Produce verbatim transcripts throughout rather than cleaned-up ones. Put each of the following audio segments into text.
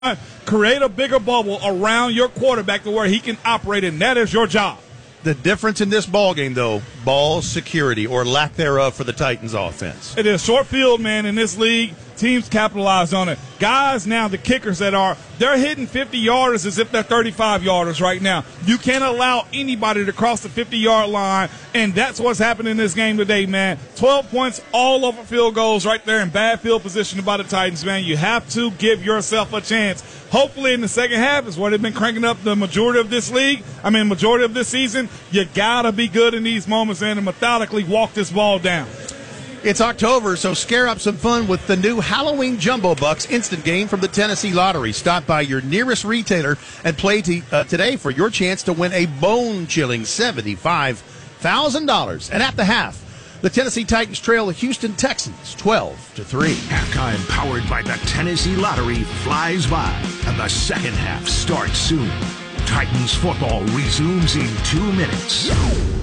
create a bigger bubble around your quarterback to where he can operate, and that is your job. The difference in this ball game, though, ball security or lack thereof for the Titans offense. It is short field, man, in this league. Teams capitalize on it. Guys now, the kickers that are, they're hitting fifty-yarders as if they're thirty-five-yarders right now. You can't allow anybody to cross the fifty-yard line, and that's what's happening in this game today, man. twelve points all over field goals right there in bad field position by the Titans, man. You have to give yourself a chance. Hopefully in the second half is where they've been cranking up the majority of this league. I mean, majority of this season. You got to be good in these moments, man, and methodically walk this ball down. It's October, so scare up some fun with the new Halloween Jumbo Bucks instant game from the Tennessee Lottery. Stop by your nearest retailer and play t- uh, today for your chance to win a bone-chilling seventy-five thousand dollars. And at the half, the Tennessee Titans trail the Houston Texans twelve to three. Halftime powered by the Tennessee Lottery flies by, and the second half starts soon. Titans football resumes in two minutes.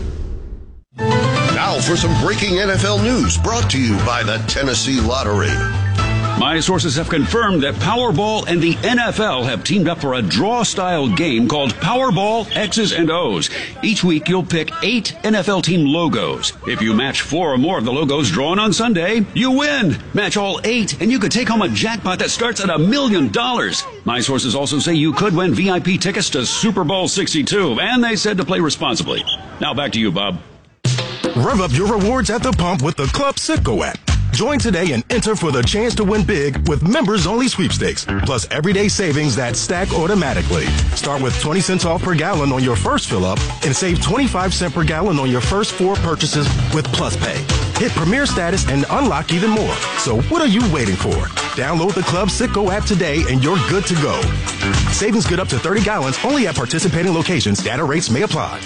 Now for some breaking N F L news brought to you by the Tennessee Lottery. My sources have confirmed that Powerball and the N F L have teamed up for a draw-style game called Powerball X's and O's. Each week, you'll pick eight N F L team logos. If you match four or more of the logos drawn on Sunday, you win. Match all eight, and you could take home a jackpot that starts at a million dollars. My sources also say you could win V I P tickets to Super Bowl sixty-two, and they said to play responsibly. Now back to you, Bob. Rev up your rewards at the pump with the Club Citgo app. Join today and enter for the chance to win big with members-only sweepstakes, plus everyday savings that stack automatically. Start with twenty cents off per gallon on your first fill-up and save twenty-five cents per gallon on your first four purchases with Plus Pay. Hit Premier status and unlock even more. So what are you waiting for? Download the Club Citgo app today and you're good to go. Savings good up to thirty gallons only at participating locations. Data rates may apply.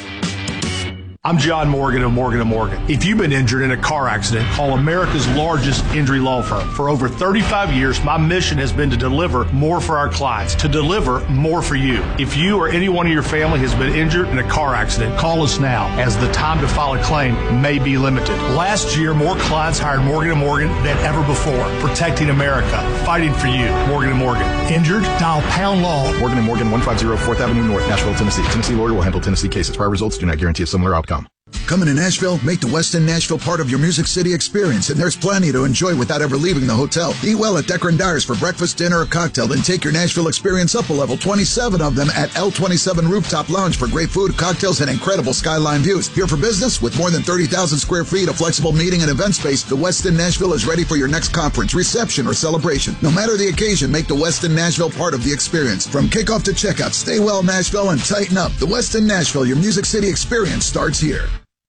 I'm John Morgan of Morgan and Morgan. If you've been injured in a car accident, call America's largest injury law firm. For over thirty-five years, my mission has been to deliver more for our clients, to deliver more for you. If you or anyone in your family has been injured in a car accident, call us now, as the time to file a claim may be limited. Last year, more clients hired Morgan and Morgan than ever before, protecting America, fighting for you. Morgan and Morgan. Injured? Dial pound law. Morgan and Morgan, one fifty fourth Avenue North, Nashville, Tennessee. Tennessee lawyer will handle Tennessee cases. Prior results do not guarantee a similar outcome. Coming to Nashville? Make the Westin Nashville part of your Music City experience, and there's plenty to enjoy without ever leaving the hotel. Eat well at Decker and Dyer's for breakfast, dinner, or cocktail, then take your Nashville experience up a level. twenty-seven of them at L twenty-seven Rooftop Lounge for great food, cocktails, and incredible skyline views. Here for business, with more than thirty thousand square feet of flexible meeting and event space, the Westin Nashville is ready for your next conference, reception, or celebration. No matter the occasion, make the Westin Nashville part of the experience. From kickoff to checkout, stay well Nashville and tighten up. The Westin Nashville, your Music City experience starts here.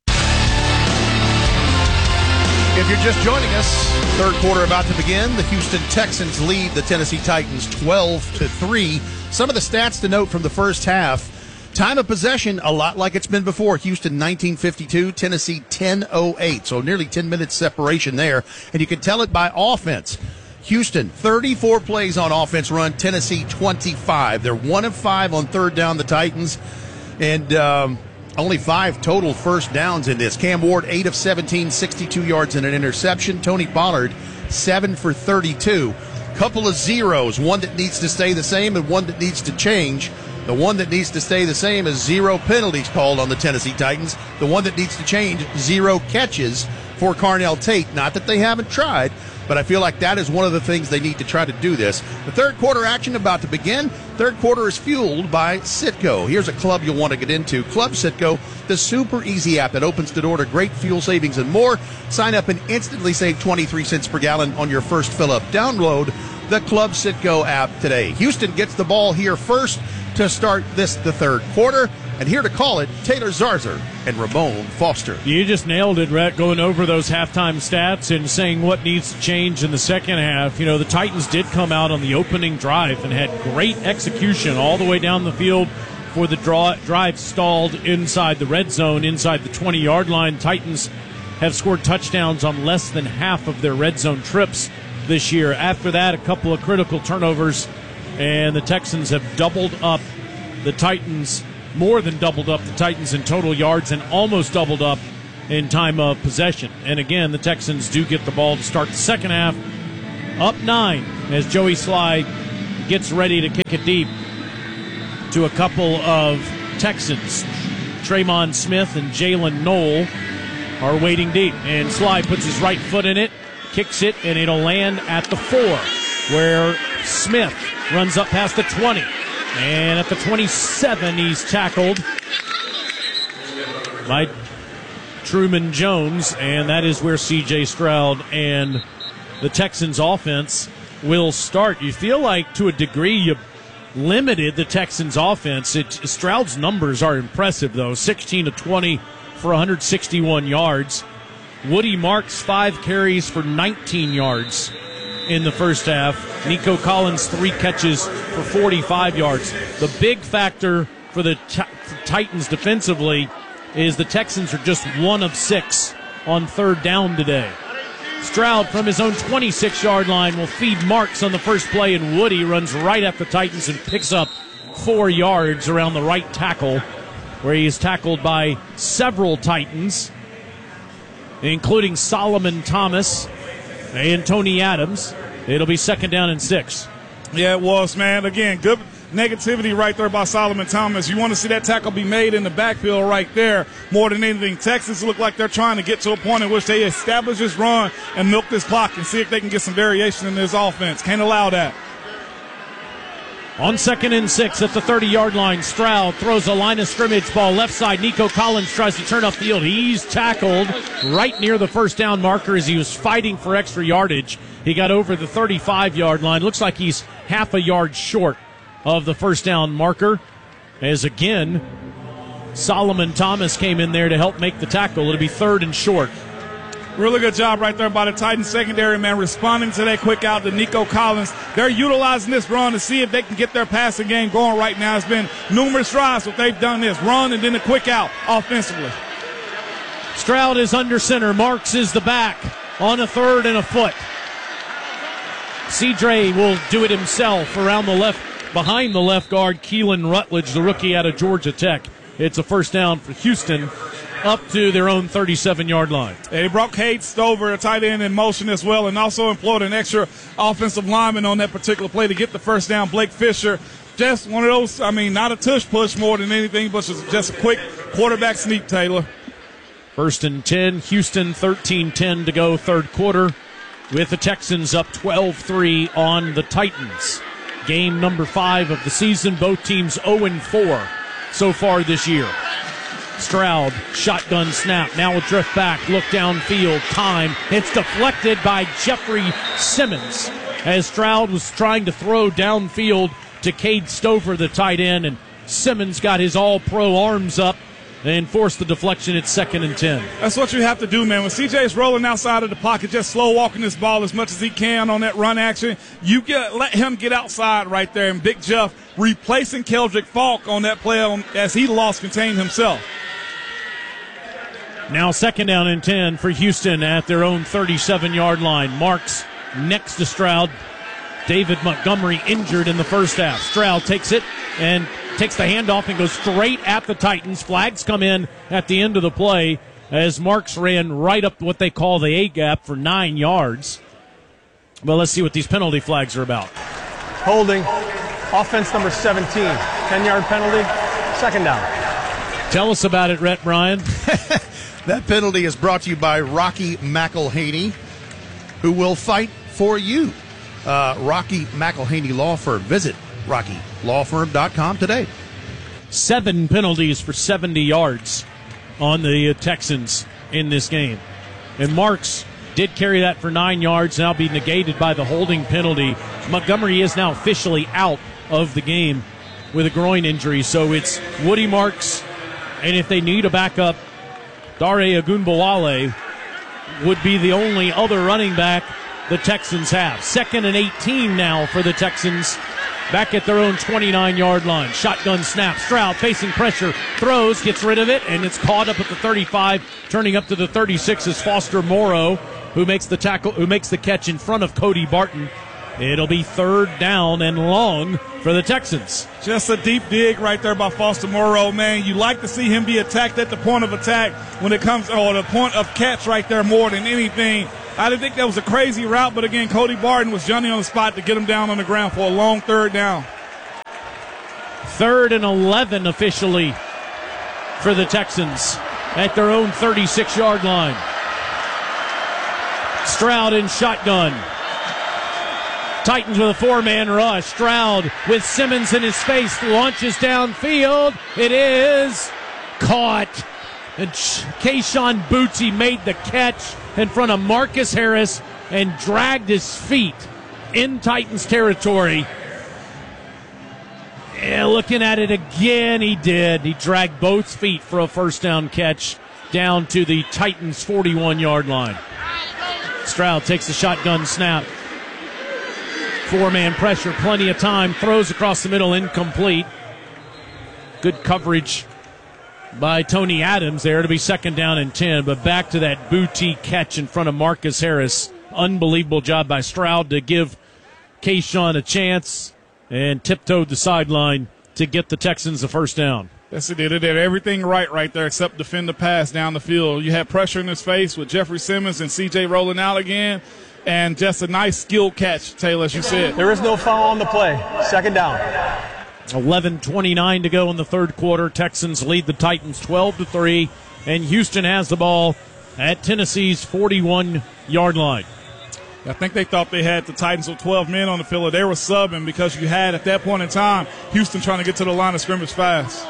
If you're just joining us, third quarter about to begin. The Houston Texans lead the Tennessee Titans twelve to three. Some of the stats to note from the first half. Time of possession, a lot like it's been before. Houston nineteen fifty-two, Tennessee ten oh eight. So nearly ten minutes separation there. And you can tell it by offense. Houston, thirty-four plays on offense run. Tennessee, twenty-five. They're one of five on third down, the Titans. And um, only five total first downs in this. Cam Ward, eight of seventeen, sixty-two yards and an interception. Tony Pollard, seven for thirty-two. Couple of zeros, one that needs to stay the same and one that needs to change. The one that needs to stay the same is zero penalties called on the Tennessee Titans. The one that needs to change, zero catches for Carnell Tate. Not that they haven't tried, but I feel like that is one of the things they need to try to do this. The third quarter action about to begin. Third quarter is fueled by Citgo. Here's a club you'll want to get into. Club Citgo, the super easy app that opens the door to great fuel savings and more. Sign up and instantly save twenty-three cents per gallon on your first fill-up. Download the Club Citgo app today. Houston gets the ball here first to start this, the third quarter. And here to call it, Taylor Zarzour and Ramon Foster. You just nailed it, Rhett, going over those halftime stats and saying what needs to change in the second half. You know, the Titans did come out on the opening drive and had great execution all the way down the field for the draw, drive stalled inside the red zone, inside the twenty-yard line. Titans have scored touchdowns on less than half of their red zone trips this year. After that, a couple of critical turnovers, and the Texans have doubled up the Titans, more than doubled up the Titans in total yards and almost doubled up in time of possession. And again, the Texans do get the ball to start the second half, up nine, as Joey Slye gets ready to kick it deep to a couple of Texans. Tremon Smith and Jalen Knoll are waiting deep. And Sly puts his right foot in it, kicks it, and it'll land at the four, where Smith runs up past the twenty. And at the twenty-seven, he's tackled by Truman Jones, and that is where C J Stroud and the Texans offense will start. You feel like, to a degree, you limited the Texans offense. It, Stroud's numbers are impressive, though. sixteen to twenty for one hundred sixty-one yards. Woody Marks, five carries for nineteen yards in the first half. Nico Collins, three catches for forty-five yards. The big factor for the t- Titans defensively is the Texans are just one of six on third down today. Stroud from his own twenty-six-yard line will feed Marks on the first play, and Woody runs right at the Titans and picks up four yards around the right tackle, where he is tackled by several Titans, including Solomon Thomas and Tony Adams. It'll be second down and six. Yeah, it was, man. Again, good negativity right there by Solomon Thomas. You want to see that tackle be made in the backfield right there more than anything. Texans look like they're trying to get to a point in which they establish this run and milk this clock and see if they can get some variation in this offense. Can't allow that. On second and six at the thirty-yard line, Stroud throws a line of scrimmage ball left side. Nico Collins tries to turn upfield. He's tackled right near the first down marker as he was fighting for extra yardage. He got over the thirty-five-yard line. Looks like he's half a yard short of the first down marker, as again Solomon Thomas came in there to help make the tackle. It'll be third and short. Really good job right there by the Titans secondary, man, responding to that quick out to Nico Collins. They're utilizing this run to see if they can get their passing game going right now. It's been numerous drives what they've done this run and then a quick out offensively. Stroud is under center. Marks is the back on a third and a foot. Cedre will do it himself around the left, behind the left guard, Keelan Rutledge, the rookie out of Georgia Tech. It's a first down for Houston up to their own thirty-seven-yard line. They brought Cade Stover, a tight end, in motion as well, and also employed an extra offensive lineman on that particular play to get the first down. Blake Fisher, just one of those, I mean, not a tush push more than anything, but just a quick quarterback sneak, Taylor. First and ten, Houston, thirteen ten to go, third quarter, with the Texans up twelve three on the Titans. Game number five of the season. Both teams oh and four so far this year. Stroud, shotgun snap. Now a drift back. Look downfield. Time. It's deflected by Jeffrey Simmons as Stroud was trying to throw downfield to Cade Stover, the tight end, and Simmons got his all-pro arms up and forced the deflection at second and ten. That's what you have to do, man. When C J's rolling outside of the pocket, just slow walking this ball as much as he can on that run action, you get let him get outside right there. And Big Jeff replacing Keldrick Falk on that play on, as he lost contain himself. Now second down and ten for Houston at their own thirty-seven-yard line. Marks next to Stroud. David Montgomery injured in the first half. Stroud takes it and takes the handoff and goes straight at the Titans. Flags come in at the end of the play as Marks ran right up what they call the A-gap for nine yards. Well, let's see what these penalty flags are about. Holding. Offense number seventeen. ten-yard penalty. Second down. Tell us about it, Rhett Bryan. That penalty is brought to you by Rocky McElhaney, who will fight for you. Uh, Rocky McElhaney Law Firm. Visit rocky law firm dot com today. Seven penalties for seventy yards on the uh, Texans in this game. And Marks did carry that for nine yards, now be negated by the holding penalty. Montgomery is now officially out of the game with a groin injury, so it's Woody Marks, and if they need a backup, Dare Ogunbowale would be the only other running back the Texans have. Second and eighteen now for the Texans, back at their own twenty-nine-yard line. Shotgun snap. Stroud facing pressure, throws, gets rid of it, and it's caught up at the thirty-five. Turning up to the thirty-six is Foster Morrow, who makes the tackle, who makes the catch in front of Cody Barton. It'll be third down and long for the Texans. Just a deep dig right there by Foster Morrow, man. You like to see him be attacked at the point of attack when it comes, or the point of catch right there more than anything. I didn't think that was a crazy route, but again, Cody Barton was Johnny on the spot to get him down on the ground for a long third down. Third and eleven officially for the Texans at their own thirty-six-yard line. Stroud in shotgun. Titans with a four-man rush. Stroud with Simmons in his face launches downfield. It is caught. And Kayshon Boutte made the catch in front of Marcus Harris and dragged his feet in Titans territory. Yeah, looking at it again, he did. He dragged both feet for a first down catch down to the Titans' forty-one-yard line. Stroud takes the shotgun snap. Four-man pressure, plenty of time. Throws across the middle, incomplete. Good coverage by Tony Adams there to be second down and ten. But back to that Boutte catch in front of Marcus Harris. Unbelievable job by Stroud to give Kayshon a chance and tiptoed the sideline to get the Texans a first down. Yes, it did. It did everything right right there except defend the pass down the field. You had pressure in his face with Jeffrey Simmons and C J rolling out again. And just a nice skill catch, Taylor, as you said. There is no foul on the play. Second down. eleven twenty-nine to go in the third quarter. Texans lead the Titans twelve to three. And Houston has the ball at Tennessee's forty-one-yard line. I think they thought they had the Titans with twelve men on the field. They were subbing because you had, at that point in time, Houston trying to get to the line of scrimmage fast.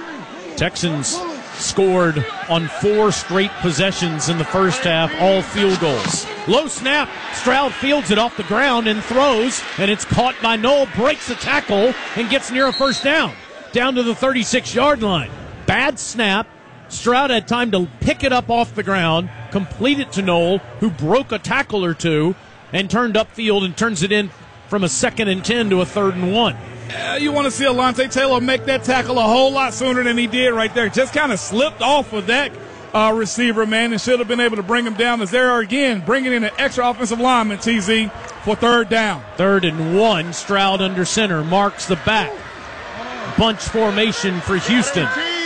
Texans scored on four straight possessions in the first half, all field goals. Low snap. Stroud fields it off the ground and throws, and it's caught by Knoll, breaks a tackle, and gets near a first down, down to the thirty-six-yard line. Bad snap. Stroud had time to pick it up off the ground, complete it to Knoll, who broke a tackle or two, and turned upfield and turns it in from a second and ten to a third and one. Uh, you want to see Alontae Taylor make that tackle a whole lot sooner than he did right there. Just kind of slipped off of that uh, receiver, man, and should have been able to bring him down. As there again, bringing in an extra offensive lineman, T Z, for third down. Third and one. Stroud under center, marks the back. Bunch formation for Houston.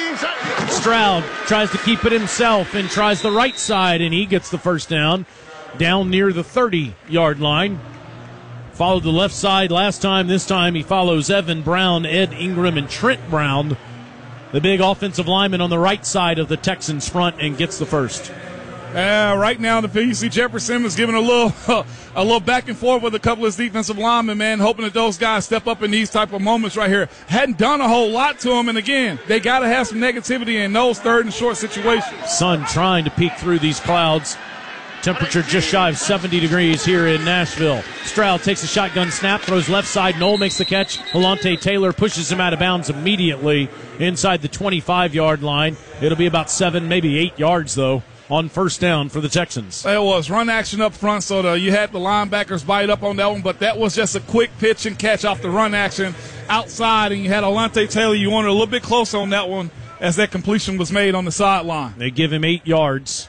Stroud tries to keep it himself and tries the right side, and he gets the first down down near the thirty-yard line. Followed the left side last time. This time he follows Evan Brown, Ed Ingram, and Trent Brown, the big offensive lineman on the right side of the Texans front, and gets the first. Uh, right now, the you see Jeffrey Simmons giving a little a little back and forth with a couple of his defensive linemen, man, hoping that those guys step up in these type of moments right here. Hadn't done a whole lot to him, and again, they got to have some negativity in those third and short situations. Sun trying to peek through these clouds. Temperature just shy of seventy degrees here in Nashville. Stroud takes a shotgun snap, throws left side. Knoll makes the catch. Alontae Taylor pushes him out of bounds immediately inside the twenty-five-yard line. It'll be about seven, maybe eight yards, though, on first down for the Texans. It was run action up front, so the, you had the linebackers bite up on that one, but that was just a quick pitch and catch off the run action outside, and you had Alontae Taylor. You wanted a little bit close on that one as that completion was made on the sideline. They give him eight yards.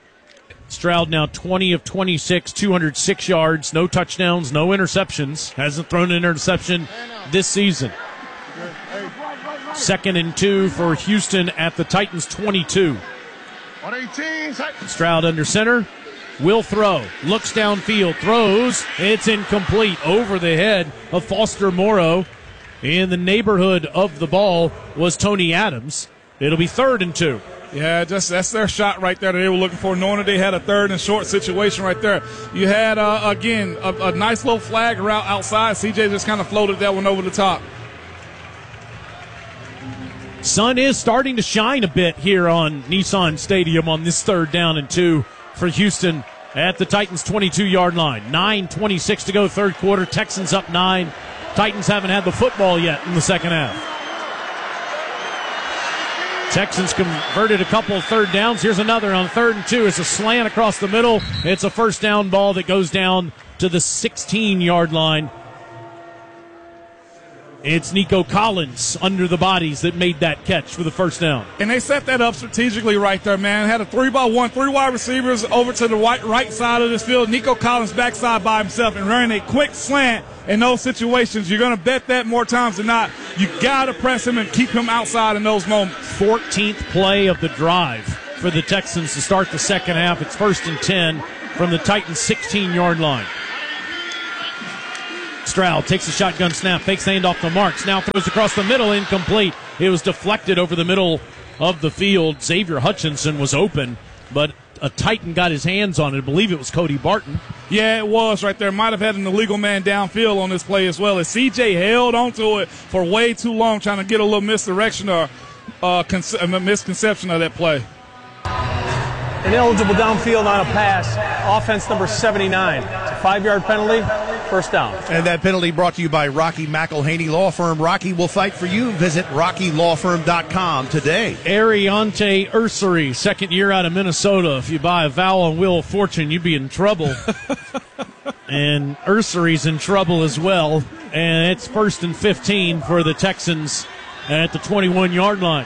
Stroud now twenty of twenty-six, two hundred six yards, no touchdowns, no interceptions. Hasn't thrown an interception this season. Second and two for Houston at the Titans' twenty-two. Stroud under center, will throw, looks downfield, throws, it's incomplete, over the head of Foster Moreau. In the neighborhood of the ball was Tony Adams. It'll be third and two. Yeah, just that's their shot right there that they were looking for, knowing that they had a third and short situation right there. You had, uh, again, a, a nice little flag route outside. C J just kind of floated that one over the top. Sun is starting to shine a bit here on Nissan Stadium on this third down and two for Houston at the Titans' twenty-two-yard line. nine twenty-six to go, third quarter. Texans up nine. Titans haven't had the football yet in the second half. Texans converted a couple of third downs. Here's another on third and two. It's a slant across the middle. It's a first down ball that goes down to the sixteen-yard line. It's Nico Collins under the bodies that made that catch for the first down. And they set that up strategically right there, man. Had a three by one, three wide receivers over to the right, right side of this field. Nico Collins backside by himself and running a quick slant in those situations. You're going to bet that more times than not. You got to press him and keep him outside in those moments. fourteenth play of the drive for the Texans to start the second half. It's first and ten from the Titans' sixteen-yard line. Stroud takes a shotgun snap, fakes the handoff to Marks, now throws across the middle, incomplete. It was deflected over the middle of the field. Xavier Hutchinson was open, but a Titan got his hands on it. I believe it was Cody Barton. Yeah, it was right there. Might have had an illegal man downfield on this play as well. As C J held onto it for way too long, trying to get a little misdirection or uh, conce- a misconception of that play. Ineligible downfield on a pass. Offense number seventy-nine. It's a five-yard penalty. First down. And that penalty brought to you by Rocky McElhaney Law Firm. Rocky will fight for you. Visit rocky law firm dot com today. Ariante Ursery, second year out of Minnesota. If you buy a vowel on Wheel of Fortune, you'd be in trouble. And Ursery's in trouble as well. And it's first and fifteen for the Texans at the twenty-one-yard line.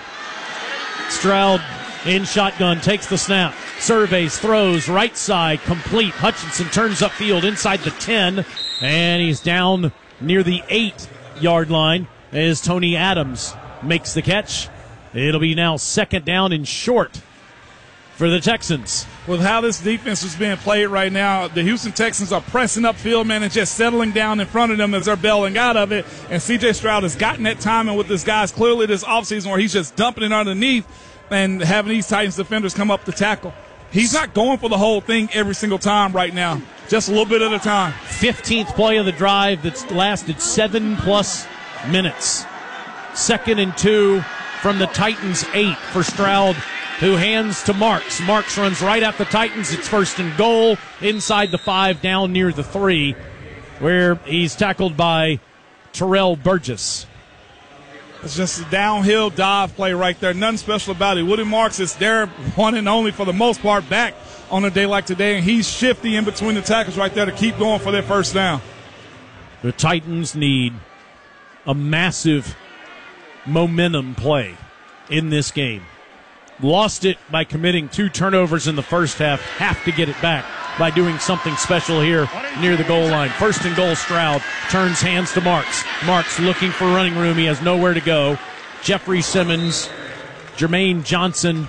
Stroud in shotgun, takes the snap, surveys, throws, right side, complete. Hutchinson turns upfield inside the ten, and he's down near the eight-yard line as Tony Adams makes the catch. It'll be now second down and short for the Texans. With how this defense is being played right now, the Houston Texans are pressing upfield, man, and just settling down in front of them as they're bailing out of it. And C J Stroud has gotten that timing with this guys clearly this offseason where he's just dumping it underneath and having these Titans defenders come up to tackle. He's not going for the whole thing every single time right now, just a little bit at a time. fifteenth play of the drive that's lasted seven-plus minutes. Second and two from the Titans' eight for Stroud, who hands to Marks. Marks runs right at the Titans. It's first and goal inside the five, down near the three, where he's tackled by Terrell Burgess. It's just a downhill dive play right there. Nothing special about it. Woody Marks is there, one and only for the most part, back on a day like today, and he's shifty in between the tackles right there to keep going for their first down. The Titans need a massive momentum play in this game. Lost it by committing two turnovers in the first half. Have to get it back by doing something special here near the goal line. First and goal, Stroud turns hands to Marks. Marks looking for running room. He has nowhere to go. Jeffrey Simmons, Jermaine Johnson,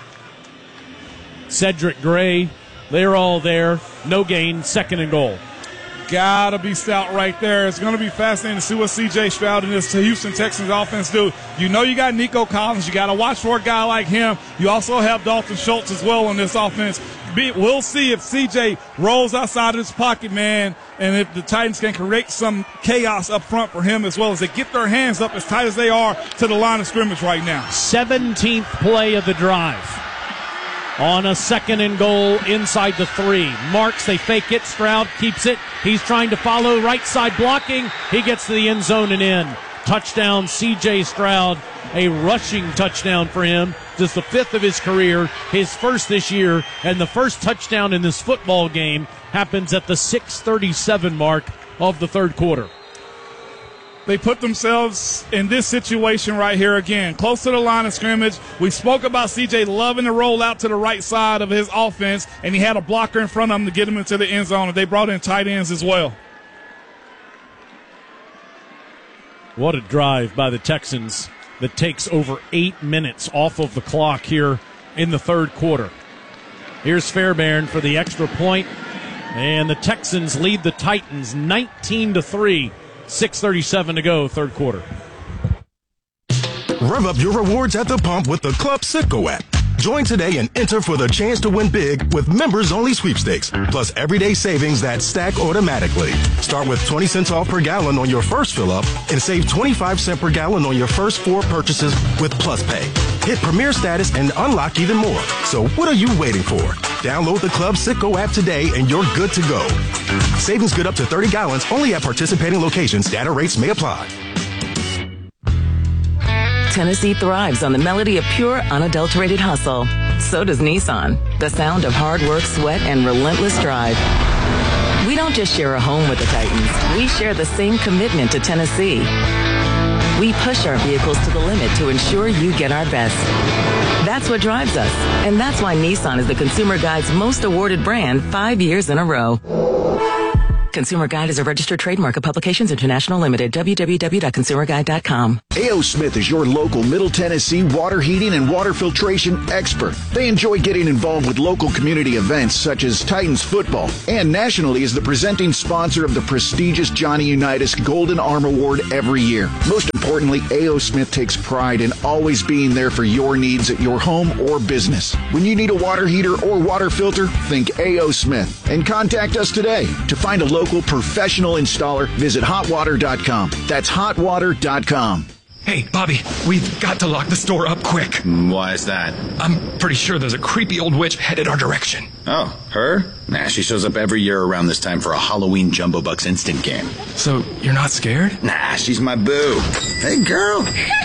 Cedric Gray, they're all there. No gain, second and goal. Gotta be stout right there. It's going to be fascinating to see what C J Stroud and this Houston Texans offense do. You know you got Nico Collins. You got to watch for a guy like him. You also have Dalton Schultz as well on this offense. We'll see if C J rolls outside of his pocket, man, and if the Titans can create some chaos up front for him as well as they get their hands up as tight as they are to the line of scrimmage right now. seventeenth play of the drive. On a second and goal inside the three. Marks, they fake it. Stroud keeps it. He's trying to follow right side blocking. He gets to the end zone and in. Touchdown, C J Stroud. A rushing touchdown for him. Just the fifth of his career, his first this year, and the first touchdown in this football game happens at the six thirty-seven mark of the third quarter. They put themselves in this situation right here again, close to the line of scrimmage. We spoke about C J loving to roll out to the right side of his offense, and he had a blocker in front of him to get him into the end zone, and they brought in tight ends as well. What a drive by the Texans that takes over eight minutes off of the clock here in the third quarter. Here's Fairbairn for the extra point, and the Texans lead the Titans nineteen to three. six thirty-seven to go, third quarter. Rev up your rewards at the pump with the Club Citgo app. Join today and enter for the chance to win big with members-only sweepstakes, plus everyday savings that stack automatically. Start with twenty cents off per gallon on your first fill-up and save twenty-five cents per gallon on your first four purchases with Plus Pay. Hit Premier status and unlock even more. So what are you waiting for? Download the Club Citgo app today and you're good to go. Savings good up to thirty gallons only at participating locations. Data rates may apply. Tennessee thrives on the melody of pure, unadulterated hustle. So does Nissan. The sound of hard work, sweat, and relentless drive. We don't just share a home with the Titans. We share the same commitment to Tennessee. We push our vehicles to the limit to ensure you get our best. That's what drives us. And that's why Nissan is the Consumer Guide's most awarded brand five years in a row. Consumer Guide is a registered trademark of Publications International Limited. w w w dot consumer guide dot com. A O. Smith is your local Middle Tennessee water heating and water filtration expert. They enjoy getting involved with local community events such as Titans football, and nationally is the presenting sponsor of the prestigious Johnny Unitas Golden Arm Award every year. Most importantly, A O. Smith takes pride in always being there for your needs at your home or business. When you need a water heater or water filter, think A O. Smith and contact us today. To find a local professional installer, visit hot water dot com. That's hot water dot com. Hey, Bobby, we've got to lock the store up quick. Why is that? I'm pretty sure there's a creepy old witch headed our direction. Oh, her? Nah, she shows up every year around this time for a Halloween Jumbo Bucks instant game. So, you're not scared? Nah, she's my boo. Hey, girl.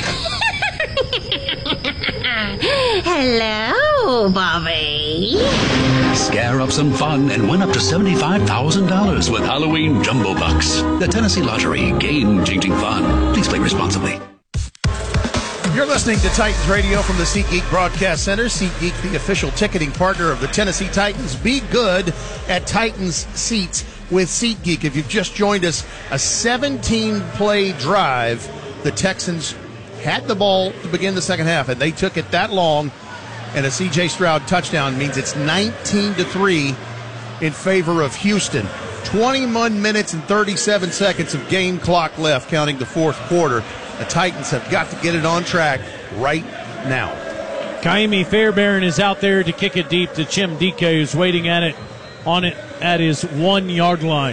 Hello, Bobby. Scare up some fun and win up to seventy-five thousand dollars with Halloween Jumbo Bucks. The Tennessee Lottery, game-changing fun. Please play responsibly. You're listening to Titans Radio from the SeatGeek Broadcast Center. SeatGeek, the official ticketing partner of the Tennessee Titans. Be good at Titans seats with SeatGeek. If you've just joined us, a seventeen-play drive. The Texans had the ball to begin the second half, and they took it that long, and a C J Stroud touchdown means it's nineteen to three in favor of Houston. twenty-one minutes and thirty-seven seconds of game clock left, counting the fourth quarter. The Titans have got to get it on track right now. Kaimi Fairbairn is out there to kick it deep to Chim Dike, who's waiting at it on it at his one-yard line.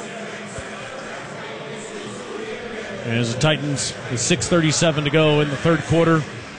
As the Titans, with six thirty-seven to go in the third quarter,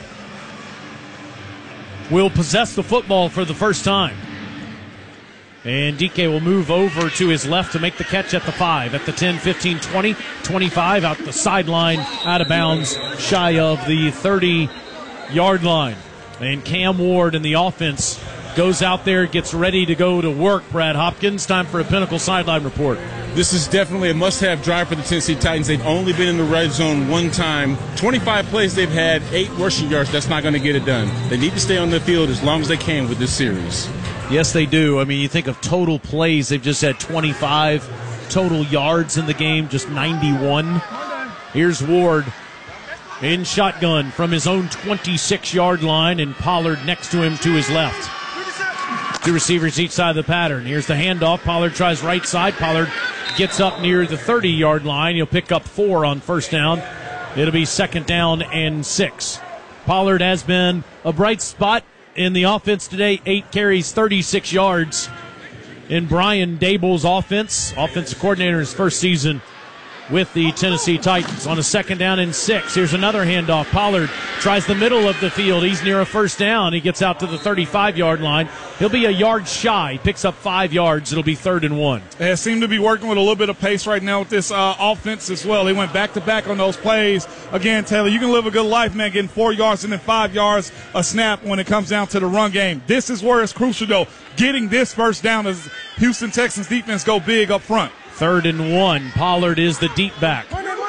will possess the football for the first time. And D K will move over to his left to make the catch at the five, at the ten, fifteen, twenty, twenty-five, out the sideline, out of bounds, shy of the thirty-yard line. And Cam Ward in the offense goes out there, gets ready to go to work. Brad Hopkins, time for a Pinnacle Sideline Report. This is definitely a must-have drive for the Tennessee Titans. They've only been in the red zone one time. twenty-five plays they've had, eight rushing yards. That's not going to get it done. They need to stay on the field as long as they can with this series. Yes, they do. I mean, you think of total plays, they've just had twenty-five. Total yards in the game, just ninety-one. Here's Ward in shotgun from his own twenty-six-yard line, and Pollard next to him to his left. Two receivers each side of the pattern. Here's the handoff. Pollard tries right side. Pollard gets up near the thirty-yard line. He'll pick up four on first down. It'll be second down and six. Pollard has been a bright spot in the offense today. Eight carries, thirty-six yards in Brian Dable's offense. Offensive coordinator in his first season with the Tennessee Titans. On a second down and six. Here's another handoff. Pollard tries the middle of the field. He's near a first down. He gets out to the thirty-five-yard line. He'll be a yard shy. Picks up five yards. It'll be third and one. They seem to be working with a little bit of pace right now with this uh, offense as well. They went back-to-back on those plays. Again, Taylor, you can live a good life, man, getting four yards and then five yards a snap when it comes down to the run game. This is where it's crucial, though, getting this first down as Houston Texans defense go big up front. Third and one. Pollard is the deep back.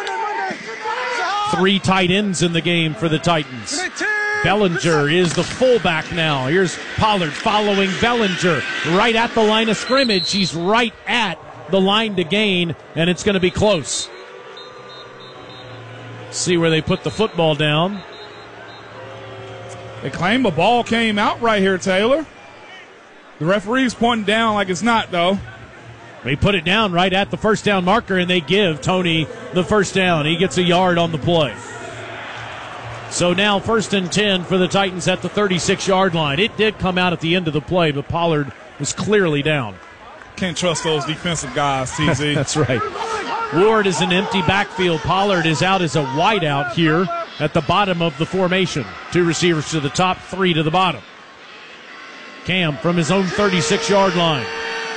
Three tight ends in the game for the Titans. Bellinger is the fullback now. Here's Pollard following Bellinger right at the line of scrimmage. He's right at the line to gain, and it's going to be close. See where they put the football down. They claim the ball came out right here, Taylor. The referee's pointing down like it's not, though. They put it down right at the first down marker, and they give Tony the first down. He gets a yard on the play. So now first and ten for the Titans at the thirty-six-yard line. It did come out at the end of the play, but Pollard was clearly down. Can't trust those defensive guys, T Z. That's right. Ward is an empty backfield. Pollard is out as a wideout here at the bottom of the formation. Two receivers to the top, three to the bottom. Cam from his own thirty-six-yard line.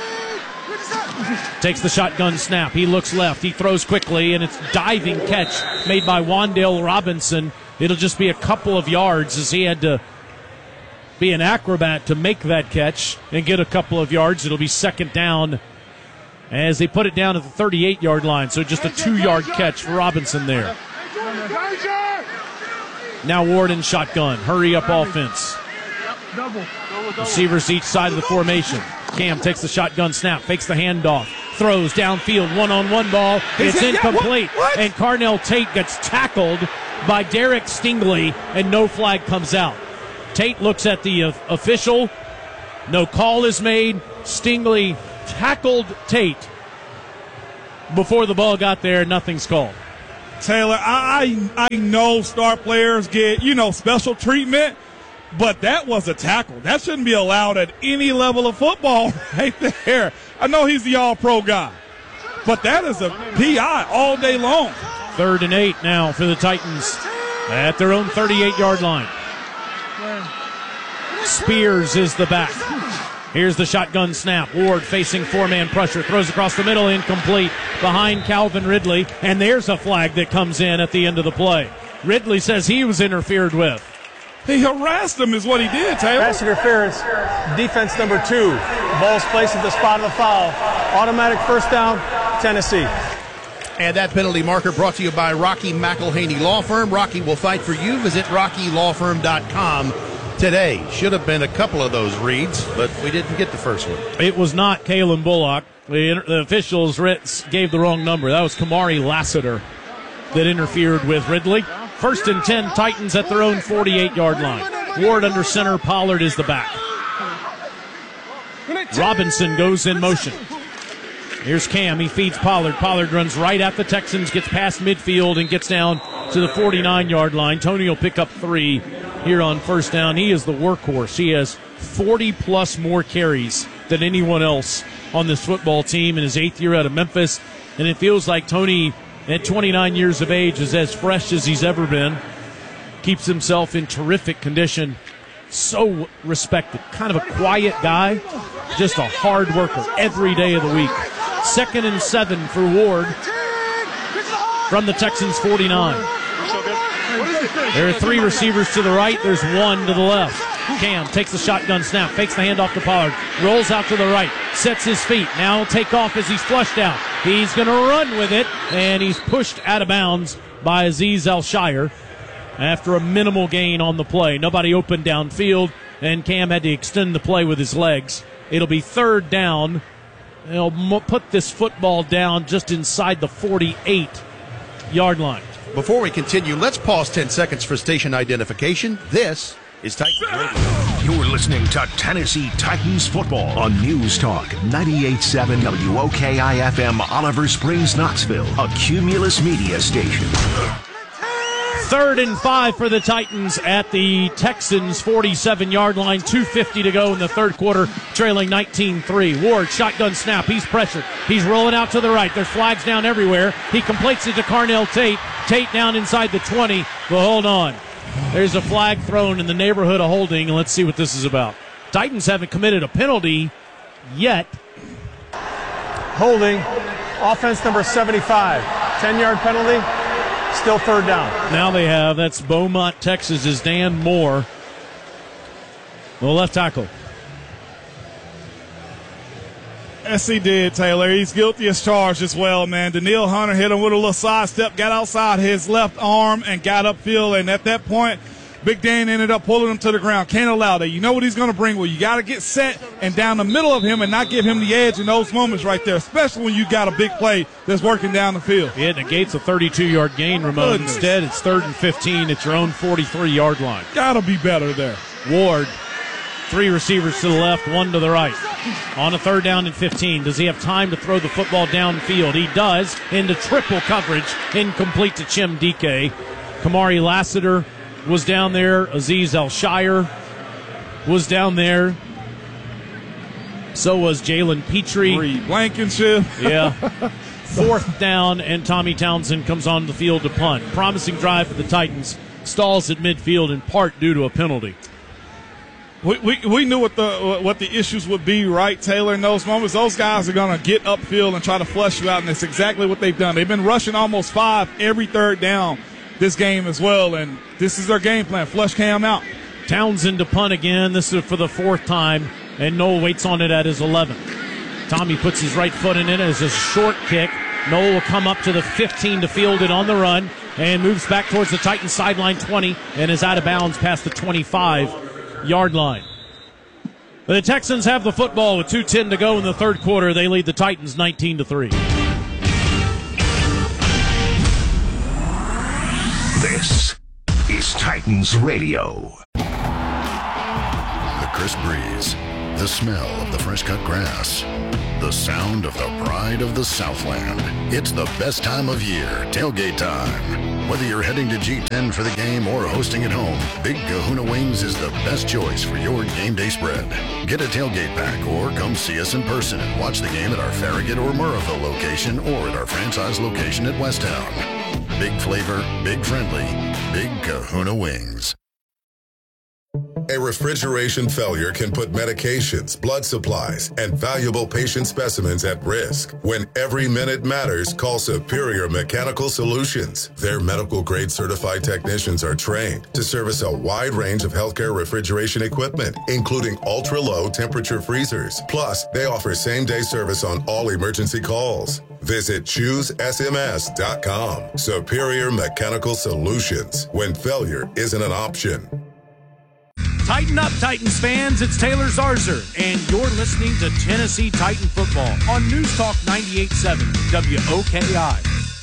Takes the shotgun snap. He looks left. He throws quickly, and it's diving catch made by Wan'Dale Robinson. It'll just be a couple of yards as he had to be an acrobat to make that catch and get a couple of yards. It'll be second down as they put it down at the thirty-eight-yard line. So just a two-yard catch for Robinson there. Now Ward in shotgun. Hurry up offense. Receivers each side of the formation. Cam takes the shotgun snap, fakes the handoff, throws downfield, one-on-one ball. He's It's hit- yeah, incomplete. what? What? And Carnell Tate gets tackled by Derek Stingley, and no flag comes out. Tate looks at the uh, official. No call is made. Stingley tackled Tate before the ball got there. Nothing's called. Taylor, I, I I know star players get, you know, special treatment, but that was a tackle. That shouldn't be allowed at any level of football right there. I know he's the all-pro guy, but that is a P I all day long. Third and eight now for the Titans at their own thirty-eight-yard line. Spears is the back. Here's the shotgun snap. Ward facing four-man pressure. Throws across the middle, incomplete. Behind Calvin Ridley. And there's a flag that comes in at the end of the play. Ridley says he was interfered with. He harassed him is what he did, Taylor. Pass interference, defense number two. Ball's placed at the spot of the foul. Automatic first down, Tennessee. And that penalty marker brought to you by Rocky McElhaney Law Firm. Rocky will fight for you. Visit rocky law firm dot com today. Should have been a couple of those reads, but we didn't get the first one. It was not Kalen Bullock. The, the officials gave the wrong number. That was Kamari Lassiter that interfered with Ridley. First and ten, Titans at their own forty-eight-yard line. Ward under center, Pollard is the back. Robinson goes in motion. Here's Cam. He feeds Pollard. Pollard runs right at the Texans, gets past midfield, and gets down to the forty-nine-yard line. Tony will pick up three here on first down. He is the workhorse. He has forty-plus more carries than anyone else on this football team in his eighth year out of Memphis. And it feels like Tony, at twenty-nine years of age, is as fresh as he's ever been. Keeps himself in terrific condition. So respected. Kind of a quiet guy. Just a hard worker every day of the week. Second and seven for Ward from the Texans forty-nine. There are three receivers to the right. There's one to the left. Cam takes the shotgun snap, fakes the handoff to Pollard, rolls out to the right, sets his feet. Now he'll take off as he's flushed out. He's going to run with it, and he's pushed out of bounds by Azeez Al-Shire after a minimal gain on the play. Nobody open downfield, and Cam had to extend the play with his legs. It'll be third down. They'll put this football down just inside the forty-eight-yard line. Before we continue, let's pause ten seconds for station identification. This is Titans Radio. You're listening to Tennessee Titans football on News Talk ninety-eight point seven W O K I F M, Oliver Springs, Knoxville, a Cumulus media station. Third and five for the Titans at the Texans' forty-seven-yard line. two fifty to go in the third quarter, trailing nineteen three. Ward, shotgun snap. He's pressured. He's rolling out to the right. There's flags down everywhere. He completes it to Carnell Tate. Tate down inside the twenty. But hold on. There's a flag thrown in the neighborhood of holding, and let's see what this is about. Titans haven't committed a penalty yet. Holding, offense number seventy-five. ten-yard penalty. Still third down. Now they have, that's Beaumont, Texas, is Dan Moore, the left tackle. Yes, he did, Taylor. He's guilty as charged as well, man. Daniil Hunter hit him with a little side step, got outside his left arm and got upfield. And at that point, Big Dan ended up pulling him to the ground. Can't allow that. You know what he's going to bring. Well, you got to get set and down the middle of him and not give him the edge in those moments right there, especially when you got a big play that's working down the field. Yeah, it negates a thirty-two-yard gain, Ramon. Goodness. Instead, it's third and fifteen at your own forty-three-yard line. Got to be better there. Ward, three receivers to the left, one to the right. On a third down and fifteen. Does he have time to throw the football downfield? He does, into triple coverage, incomplete to Chim Dike. Kamari Lassiter was down there. Azeez Al-Shire was down there. So was Jalen Petrie. Reed Blankenship. Yeah. Fourth down, and Tommy Townsend comes on the field to punt. Promising drive for the Titans. Stalls at midfield in part due to a penalty. We, we we knew what the what the issues would be, right, Taylor, in those moments. Those guys are going to get upfield and try to flush you out, and that's exactly what they've done. They've been rushing almost five every third down this game as well, and this is their game plan. Flush Cam out. Townsend to punt again. This is for the fourth time, and Noel waits on it at his eleventh. Tommy puts his right foot in it as a short kick. Noel will come up to the fifteen to field it on the run and moves back towards the Titans sideline twenty and is out of bounds past the twenty-five-yard line. The Texans have the football with two ten to go in the third quarter. They lead the Titans nineteen to three. This is Titans Radio. The crisp breeze, the smell of the fresh cut grass, the sound of the pride of the Southland. It's the best time of year, tailgate time. Whether you're heading to G ten for the game or hosting at home, Big Kahuna Wings is the best choice for your game day spread. Get a tailgate pack or come see us in person and watch the game at our Farragut or Murrayville location or at our franchise location at Westtown. Big flavor, big friendly, Big Kahuna Wings. A refrigeration failure can put medications, blood supplies, and valuable patient specimens at risk. When every minute matters, call Superior Mechanical Solutions. Their medical-grade certified technicians are trained to service a wide range of healthcare refrigeration equipment, including ultra-low temperature freezers. Plus, they offer same-day service on all emergency calls. Visit choose S M S dot com. Superior Mechanical Solutions. When failure isn't an option. Tighten up, Titans fans. It's Taylor Zarzour, and you're listening to Tennessee Titan Football on News Talk ninety-eight point seven W O K I.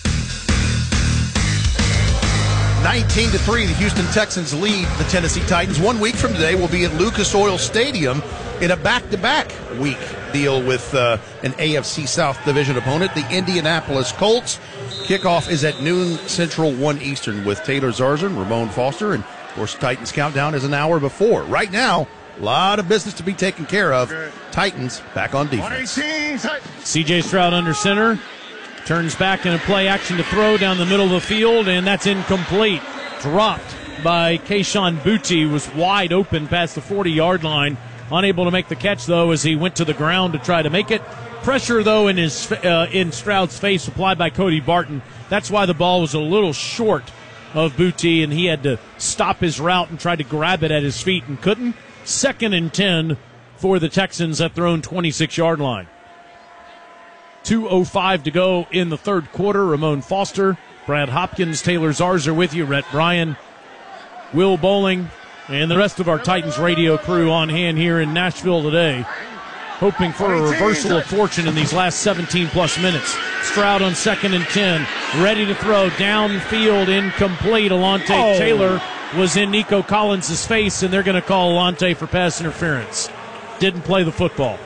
nineteen to three, the Houston Texans lead the Tennessee Titans. One week from today, we'll be at Lucas Oil Stadium in a back-to-back week deal with uh, an A F C South Division opponent, the Indianapolis Colts. Kickoff is at noon Central, one Eastern, with Taylor Zarzour and Ramon Foster, and of course, Titans countdown is an hour before. Right now, a lot of business to be taken care of. Titans back on defense. C J Stroud under center. Turns back in a play action to throw down the middle of the field, and that's incomplete. Dropped by Kayshon Boutte. Was wide open past the forty-yard line. Unable to make the catch, though, as he went to the ground to try to make it. Pressure, though, in his uh, in Stroud's face applied by Cody Barton. That's why the ball was a little short of Boutte, and he had to stop his route and try to grab it at his feet and couldn't. Second and ten for the Texans at their own twenty-six-yard line. two oh five to go in the third quarter. Ramon Foster, Brad Hopkins, Taylor Zarzour with you, Rhett Bryan, Will Bowling, and the rest of our Titans radio crew on hand here in Nashville today, hoping for a reversal of fortune in these last seventeen-plus minutes. Stroud on second and ten, ready to throw, downfield, incomplete. Alontae oh. Taylor was in Nico Collins' face, and they're going to call Alontae for pass interference. Didn't play the football.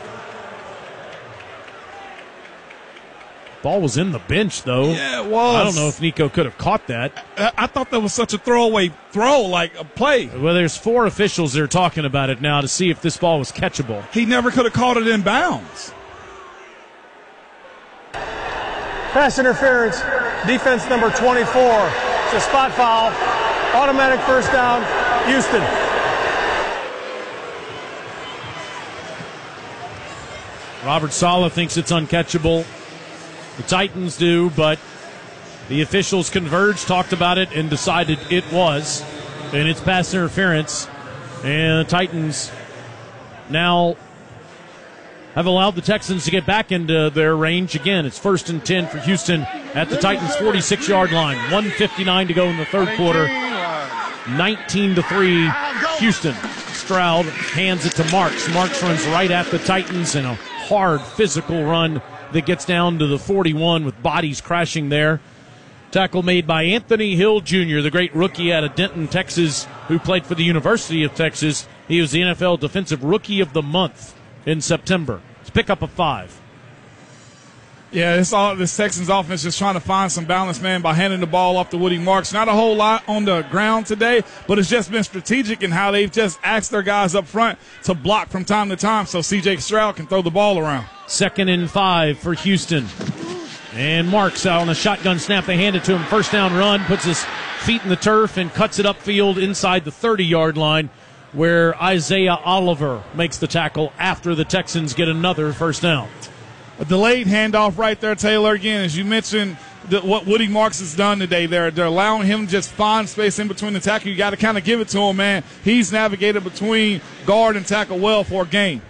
Ball was in the bench, though. Yeah, it was. I don't know if Nico could have caught that. I, I thought that was such a throwaway throw, like a play. Well, there's four officials that are talking about it now to see if this ball was catchable. He never could have caught it in bounds. Pass interference, defense number twenty-four. It's a spot foul. Automatic first down, Houston. Robert Saleh thinks it's uncatchable. The Titans do, but the officials converged, talked about it, and decided it was. And it's pass interference. And the Titans now have allowed the Texans to get back into their range again. It's first and ten for Houston at the Titans' forty-six-yard line. one fifty-nine to go in the third quarter. nineteen to three, Houston. Stroud hands it to Marks. Marks runs right at the Titans in a hard physical run that gets down to the forty-one with bodies crashing there. Tackle made by Anthony Hill Junior, the great rookie out of Denton, Texas, who played for the University of Texas. He was the N F L Defensive Rookie of the Month in September. It's pick up a five. Yeah, this all this Texans offense just trying to find some balance, man, by handing the ball off to Woody Marks. Not a whole lot on the ground today, but it's just been strategic in how they've just asked their guys up front to block from time to time so C J Stroud can throw the ball around. Second and five for Houston. And Marks out on a shotgun snap. They hand it to him. First down run, puts his feet in the turf and cuts it upfield inside the thirty-yard line, where Isaiah Oliver makes the tackle after the Texans get another first down. A delayed handoff right there, Taylor. Again, as you mentioned, the, what Woody Marks has done today, they're, they're allowing him to just find space in between the tackle. You got to kind of give it to him, man. He's navigated between guard and tackle well for a gain.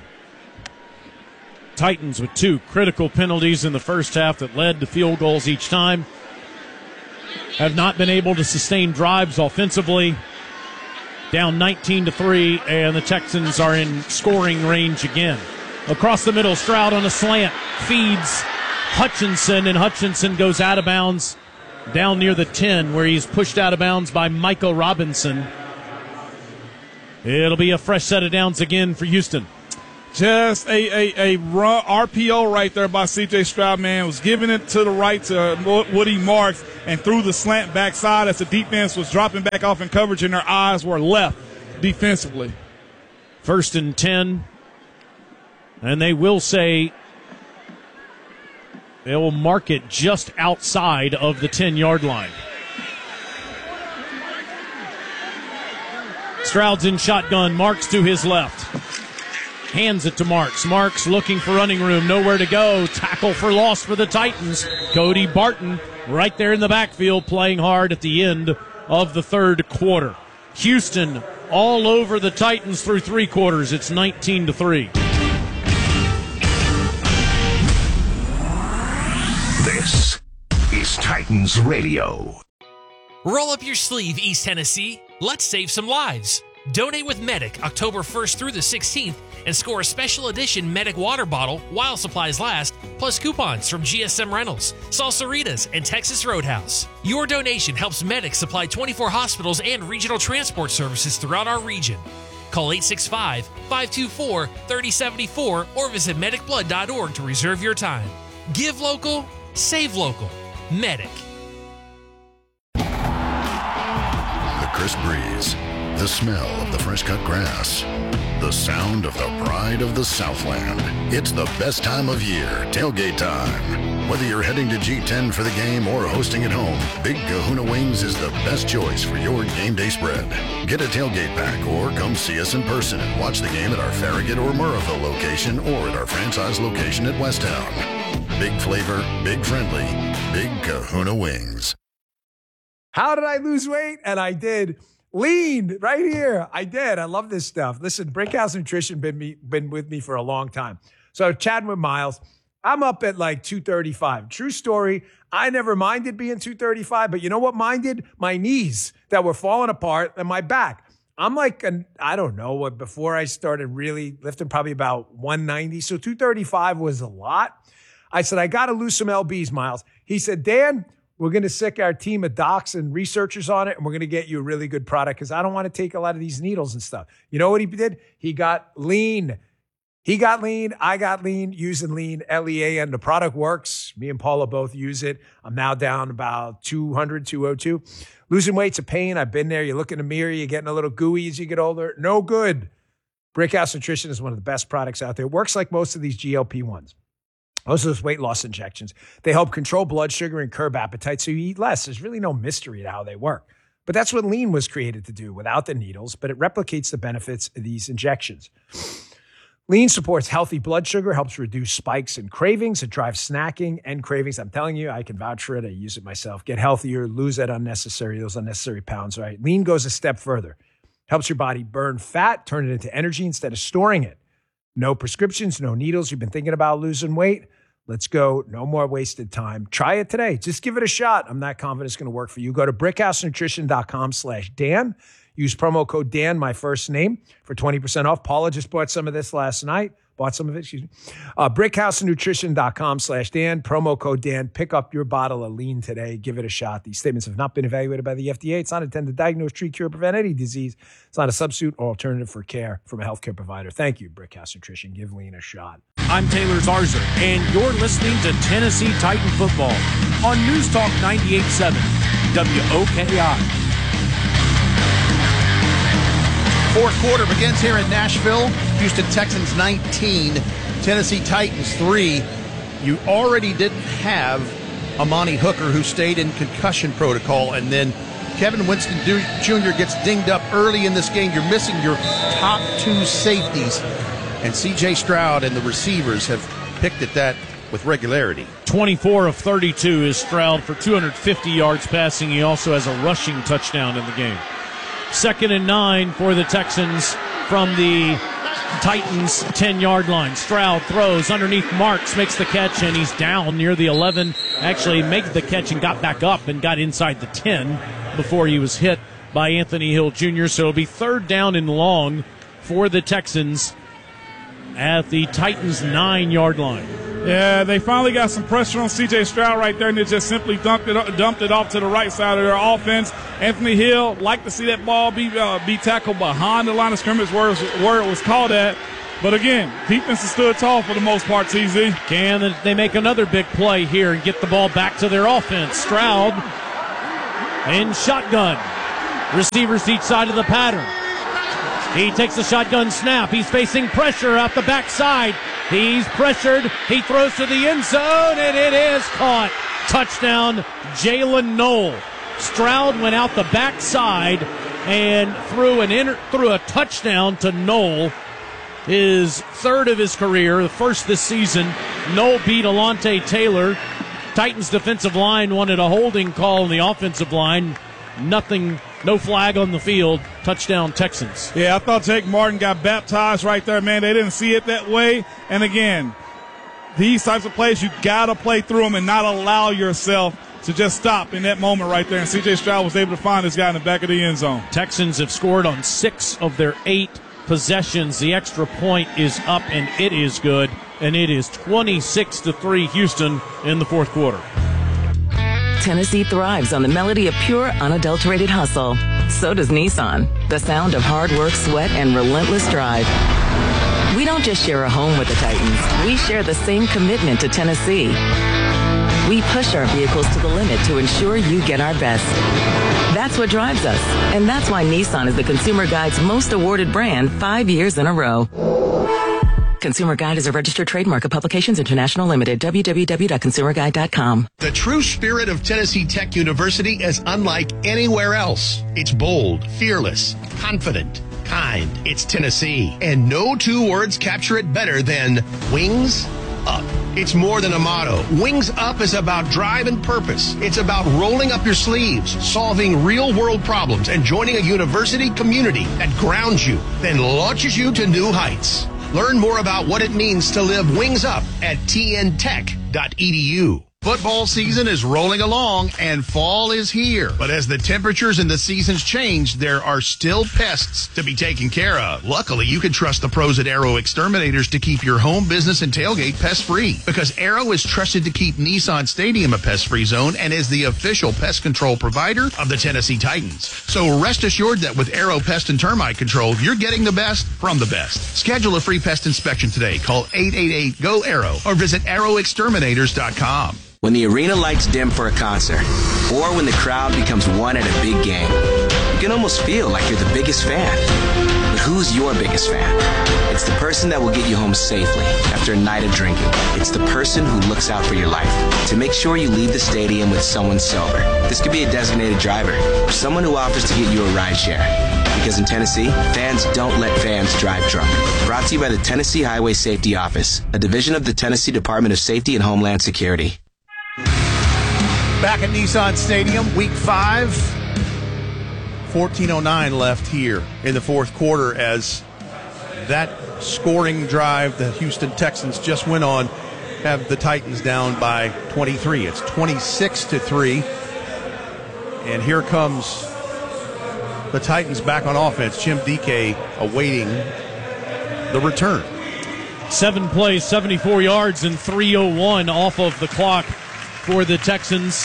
Titans with two critical penalties in the first half that led to field goals each time. Have not been able to sustain drives offensively. down nineteen to three, and the Texans are in scoring range again. Across the middle, Stroud on a slant, feeds Hutchinson, and Hutchinson goes out of bounds down near the ten, where he's pushed out of bounds by Micah Robinson. It'll be a fresh set of downs again for Houston. Just a, a, a run, R P O right there by C J Stroud, man. Was giving it to the right to Woody Marks and threw the slant backside as the defense was dropping back off in coverage and their eyes were left defensively. First and ten. And they will say they will mark it just outside of the ten-yard line. Stroud's in shotgun. Marks to his left. Hands it to Marks. Marks looking for running room. Nowhere to go. Tackle for loss for the Titans. Cody Barton right there in the backfield playing hard at the end of the third quarter. Houston all over the Titans through three quarters. It's nineteen to three. This is Titans Radio. Roll up your sleeve, East Tennessee. Let's save some lives. Donate with Medic October first through the sixteenth and score a special edition Medic water bottle while supplies last, plus coupons from G S M Rentals, Salsaritas, and Texas Roadhouse. Your donation helps Medic supply twenty-four hospitals and regional transport services throughout our region. Call eight six five, five two four, three oh seven four or visit medic blood dot org to reserve your time. Give local, save local. Medic. The crisp breeze, the smell of the fresh cut grass, the sound of the pride of the Southland. It's the best time of year, tailgate time. Whether you're heading to G ten for the game or hosting at home, Big Kahuna Wings is the best choice for your game day spread. Get a tailgate pack or come see us in person and watch the game at our Farragut or Murrayville location or at our franchise location at Westtown. Big flavor, big friendly, Big Kahuna Wings. How did I lose weight? And I did. Lean right here. I did. I love this stuff. Listen, Brickhouse Nutrition been me been with me for a long time. So chatting with Miles, I'm up at like two thirty-five. True story. I never minded being two thirty-five, but you know what minded? My knees that were falling apart and my back. I'm like, an, I don't know what, before I started really lifting, probably about one ninety. So two thirty-five was a lot. I said, I got to lose some L Bs, Miles. He said, Dan, we're going to sick our team of docs and researchers on it, and we're going to get you a really good product because I don't want to take a lot of these needles and stuff. You know what he did? He got lean. He got lean. I got lean using lean, L E A, and the product works. Me and Paula both use it. I'm now down about two hundred, two oh two. Losing weight's a pain. I've been there. You look in the mirror, you're getting a little gooey as you get older. No good. Brickhouse Nutrition is one of the best products out there. It works like most of these G L P ones. Most of those weight loss injections, they help control blood sugar and curb appetite so you eat less. There's really no mystery to how they work. But that's what lean was created to do without the needles, but it replicates the benefits of these injections. Lean supports healthy blood sugar, helps reduce spikes and cravings. It drives snacking and cravings. I'm telling you, I can vouch for it. I use it myself. Get healthier, lose that unnecessary, those unnecessary pounds, right? Lean goes a step further. Helps your body burn fat, turn it into energy instead of storing it. No prescriptions, no needles. You've been thinking about losing weight? Let's go. No more wasted time. Try it today. Just give it a shot. I'm not confident it's going to work for you. Go to brickhousenutrition.com slash Dan. Use promo code Dan, my first name, for twenty percent off. Paula just bought some of this last night. Bought some of it, excuse me. Uh, brickhousenutrition.com slash Dan. Promo code Dan. Pick up your bottle of lean today. Give it a shot. These statements have not been evaluated by the F D A. It's not intended to diagnose, treat, cure, prevent any disease. It's not a substitute or alternative for care from a healthcare provider. Thank you, Brickhouse Nutrition. Give lean a shot. I'm Taylor Zarzer, and you're listening to Tennessee Titan Football on News Talk ninety-eight point seven W O K I. Fourth quarter begins here in Nashville. Houston Texans nineteen, Tennessee Titans three. You already didn't have Amani Hooker, who stayed in concussion protocol, and then Kevin Winston Junior gets dinged up early in this game. You're missing your top two safeties, and C J Stroud and the receivers have picked at that with regularity. twenty-four of thirty-two is Stroud for two hundred fifty yards passing. He also has a rushing touchdown in the game. Second and nine for the Texans from the Titans ten-yard line. Stroud throws underneath Marks, makes the catch, and he's down near the eleven. Actually made the catch and got back up and got inside the ten before he was hit by Anthony Hill Junior So it'll be third down and long for the Texans at the Titans' nine-yard line. Yeah, they finally got some pressure on C J Stroud right there, and they just simply dumped it, dumped it off to the right side of their offense. Anthony Hill, like to see that ball be uh, be tackled behind the line of scrimmage where it was, where it was called at. But again, defense has stood tall for the most part, T Z. Can they make another big play here and get the ball back to their offense? Stroud in shotgun. Receivers each side of the pattern. He takes the shotgun snap. He's facing pressure out the backside. He's pressured. He throws to the end zone, and it is caught. Touchdown, Jalen Knoll. Stroud went out the backside and threw an inter- threw a touchdown to Knoll. His third of his career, the first this season. Knoll beat Alontae Taylor. Titans defensive line wanted a holding call on the offensive line. Nothing, no flag on the field. Touchdown Texans. Yeah, I thought Jake Martin got baptized right there, man. They didn't see it that way. And again, these types of plays, you got to play through them and not allow yourself to just stop in that moment right there. And C J Stroud was able to find this guy in the back of the end zone. Texans have scored on six of their eight possessions. The extra point is up, and it is good. And it is twenty-six to three Houston in the fourth quarter. Tennessee thrives on the melody of pure, unadulterated hustle. So does Nissan. The sound of hard work, sweat, and relentless drive. We don't just share a home with the Titans. We share the same commitment to Tennessee. We push our vehicles to the limit to ensure you get our best. That's what drives us. And that's why Nissan is the Consumer Guide's most awarded brand five years in a row. Consumer Guide is a registered trademark of Publications International Limited. w w w dot consumer guide dot com. The true spirit of Tennessee Tech University is unlike anywhere else. It's bold, fearless, confident, kind. It's Tennessee. And no two words capture it better than wings up. It's more than a motto. Wings Up is about drive and purpose. It's about rolling up your sleeves, solving real-world problems, and joining a university community that grounds you, then launches you to new heights. Learn more about what it means to live wings up at t n tech dot e d u. Football season is rolling along and fall is here. But as the temperatures and the seasons change, there are still pests to be taken care of. Luckily, you can trust the pros at Arrow Exterminators to keep your home business and tailgate pest-free. Because Arrow is trusted to keep Nissan Stadium a pest-free zone and is the official pest control provider of the Tennessee Titans. So rest assured that with Arrow Pest and Termite Control, you're getting the best from the best. Schedule a free pest inspection today. Call eight eight eight, G O, ARROW or visit arrow exterminators dot com. When the arena lights dim for a concert, or when the crowd becomes one at a big game, you can almost feel like you're the biggest fan. But who's your biggest fan? It's the person that will get you home safely after a night of drinking. It's the person who looks out for your life to make sure you leave the stadium with someone sober. This could be a designated driver or someone who offers to get you a ride share. Because in Tennessee, fans don't let fans drive drunk. Brought to you by the Tennessee Highway Safety Office, a division of the Tennessee Department of Safety and Homeland Security. Back at Nissan Stadium, week five. fourteen oh nine left here in the fourth quarter as that scoring drive the Houston Texans just went on have the Titans down by twenty-three. It's twenty-six to three. And here comes the Titans back on offense. Jim Dike awaiting the return. Seven plays, seventy-four yards, and three oh one off of the clock for the Texans.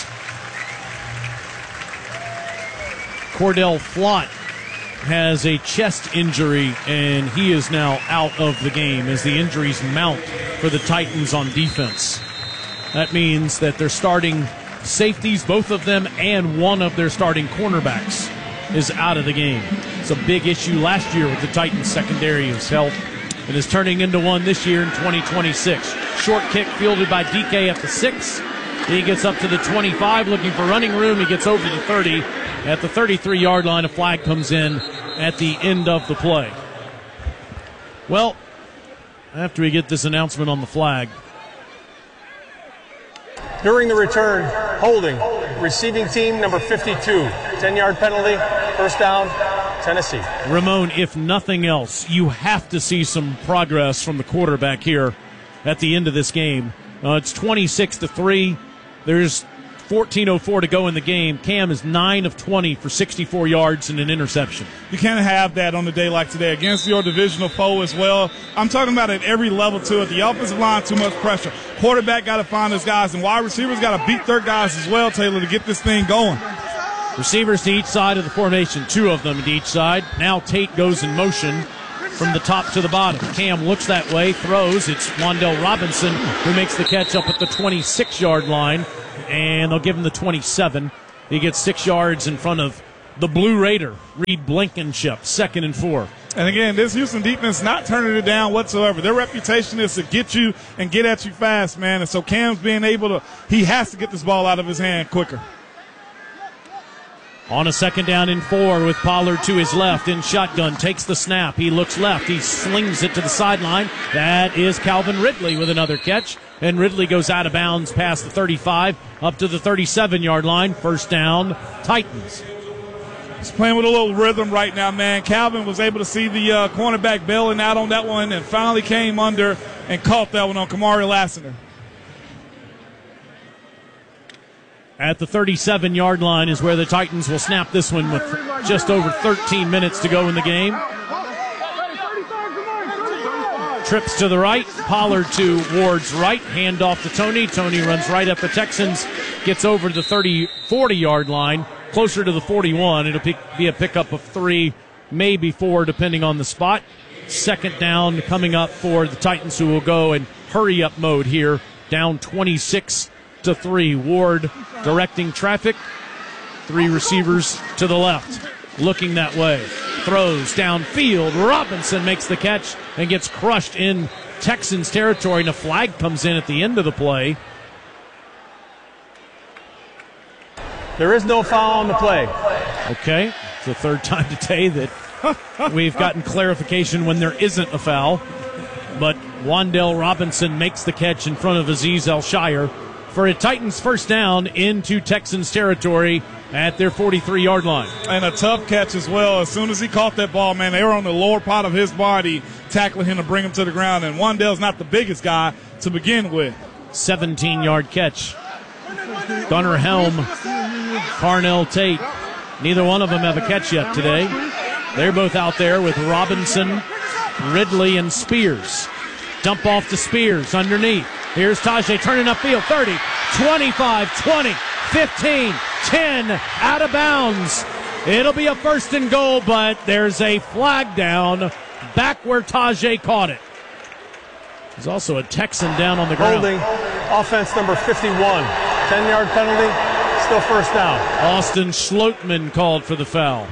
Cordell Flott has a chest injury, and he is now out of the game as the injuries mount for the Titans on defense. That means that they're starting safeties, both of them, and one of their starting cornerbacks is out of the game. It's a big issue last year with the Titans secondary's health, and is turning into one this year in twenty twenty-six. Short kick fielded by D K at the six. He gets up to the twenty-five, looking for running room. He gets over the thirty. At the thirty-three-yard line, a flag comes in at the end of the play. Well, after we get this announcement on the flag. During the return, holding, receiving team number fifty-two. ten-yard penalty, first down, Tennessee. Ramon, if nothing else, you have to see some progress from the quarterback here at the end of this game. Uh, it's twenty-six to three. There's fourteen oh four to go in the game. Cam is nine of twenty for sixty-four yards and an interception. You can't have that on a day like today against your divisional foe as well. I'm talking about at every level to it. The offensive line, too much pressure. Quarterback got to find his guys, and wide receivers got to beat their guys as well, Taylor, to get this thing going. Receivers to each side of the formation, two of them to each side. Now Tate goes in motion from the top to the bottom. Cam looks that way, throws. It's Wan'Dale Robinson who makes the catch up at the twenty-six-yard line, and they'll give him the twenty-seven. He gets six yards in front of the Blue Raider, Reed Blankenship, second and four. And again, this Houston defense not turning it down whatsoever. Their reputation is to get you and get at you fast, man. And so Cam's being able to, he has to get this ball out of his hand quicker. On a second down and four with Pollard to his left in shotgun. Takes the snap. He looks left. He slings it to the sideline. That is Calvin Ridley with another catch. And Ridley goes out of bounds past the thirty-five up to the thirty-seven-yard line. First down, Titans. He's playing with a little rhythm right now, man. Calvin was able to see the uh, cornerback bailing out on that one and finally came under and caught that one on Kamari Lassiter. At the thirty-seven-yard line is where the Titans will snap this one with just over thirteen minutes to go in the game. Trips to the right, Pollard to Ward's right, handoff to Tony. Tony runs right at the Texans, gets over to the thirty, forty-yard line, closer to the forty-one. It'll be a pickup of three, maybe four, depending on the spot. Second down coming up for the Titans, who will go in hurry-up mode here, down twenty-six to three. Ward directing traffic. Three receivers to the left, looking that way. Throws downfield. Robinson makes the catch and gets crushed in Texans territory, and a flag comes in at the end of the play. There is no foul on the play. Okay, it's the third time today that we've gotten clarification when there isn't a foul. But Wan'Dale Robinson makes the catch in front of Azeez Al-Shire for a Titans first down into Texans territory at their forty-three-yard line. And a tough catch as well. As soon as he caught that ball, man, they were on the lower part of his body, tackling him to bring him to the ground. And Wan'Dale's not the biggest guy to begin with. seventeen-yard catch. Gunnar Helm, Carnell Tate. Neither one of them have a catch yet today. They're both out there with Robinson, Ridley, and Spears. Dump off to Spears underneath. Here's Tajay turning upfield. thirty, twenty-five, twenty, fifteen, ten, out of bounds. It'll be a first and goal, but there's a flag down back where Tajay caught it. There's also a Texan down on the ground. Holding, offense number fifty-one. ten-yard penalty, still first down. Austin Schlotman called for the foul.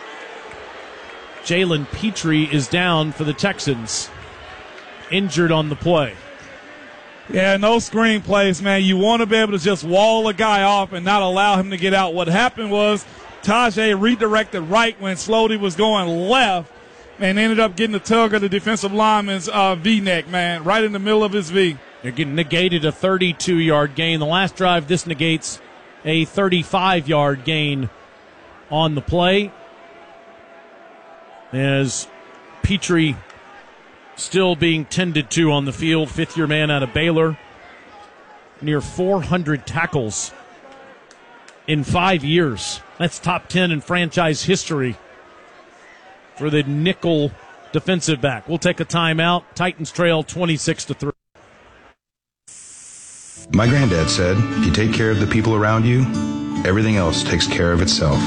Jalen Petrie is down for the Texans, injured on the play. Yeah, no screen plays, man. You want to be able to just wall a guy off and not allow him to get out. What happened was Tajay redirected right when Slody was going left and ended up getting the tug of the defensive lineman's uh, V-neck, man, right in the middle of his V. They're getting negated a thirty-two-yard gain. The last drive, this negates a thirty-five-yard gain on the play. As Petrie still being tended to on the field, fifth-year man out of Baylor. Near four hundred tackles in five years. That's top ten in franchise history for the nickel defensive back. We'll take a timeout. Titans trail twenty-six to three. My granddad said, if you take care of the people around you, everything else takes care of itself.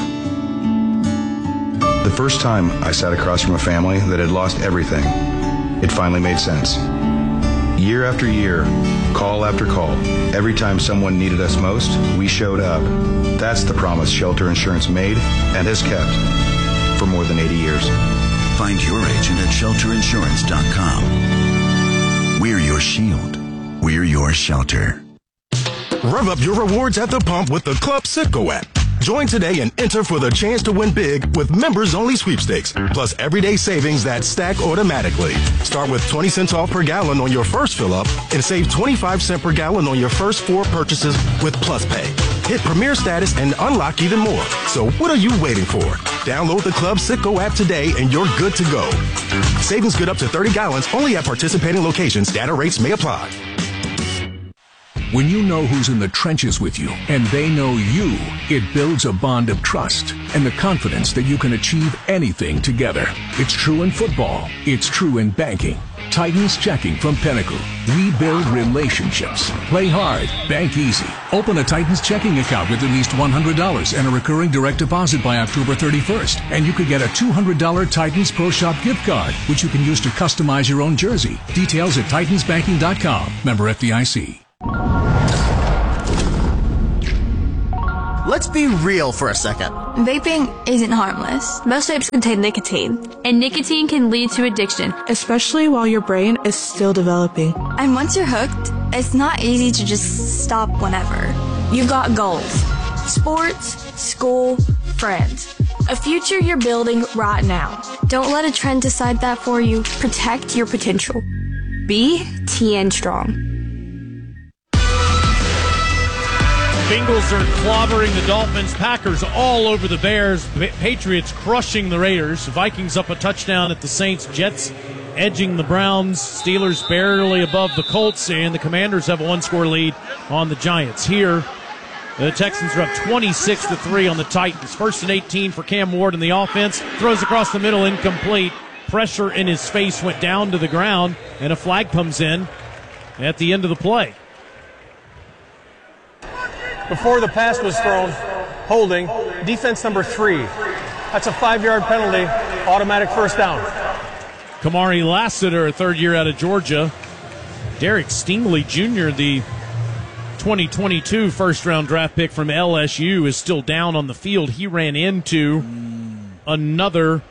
The first time I sat across from a family that had lost everything, it finally made sense. Year after year, call after call, every time someone needed us most, we showed up. That's the promise Shelter Insurance made and has kept for more than eighty years. Find your agent at shelter insurance dot com. We're your shield. We're your shelter. Rev up your rewards at the pump with the Club Citgo app. Join today and enter for the chance to win big with members-only sweepstakes, plus everyday savings that stack automatically. Start with twenty cents off per gallon on your first fill-up and save twenty-five cents per gallon on your first four purchases with Plus Pay. Hit Premier status and unlock even more. So what are you waiting for? Download the Club Citgo app today and you're good to go. Savings good up to thirty gallons only at participating locations. Data rates may apply. When you know who's in the trenches with you and they know you, it builds a bond of trust and the confidence that you can achieve anything together. It's true in football. It's true in banking. Titans Checking from Pinnacle. We build relationships. Play hard. Bank easy. Open a Titans checking account with at least one hundred dollars and a recurring direct deposit by October thirty-first. And you could get a two hundred dollars Titans Pro Shop gift card, which you can use to customize your own jersey. Details at titans banking dot com. Member F D I C. Let's be real for a second. Vaping isn't harmless. Most vapes contain nicotine, and nicotine can lead to addiction, especially while your brain is still developing. And once you're hooked, it's not easy to just stop whenever. You've got goals: sports, school, friends. A future you're building right now. Don't let a trend decide that for you. Protect your potential. Be T N Strong. Bengals are clobbering the Dolphins. Packers all over the Bears. Patriots crushing the Raiders. Vikings up a touchdown at the Saints. Jets edging the Browns. Steelers barely above the Colts. And the Commanders have a one-score lead on the Giants. Here, the Texans are up twenty-six to three on the Titans. First and eighteen for Cam Ward in the offense. Throws across the middle, incomplete. Pressure in his face went down to the ground, and a flag comes in at the end of the play. Before the pass was thrown, holding, defense number three. That's a five-yard penalty, automatic first down. Kamari Lassiter, a third year out of Georgia. Derek Stingley Junior, the twenty twenty-two first-round draft pick from L S U, is still down on the field. He ran into another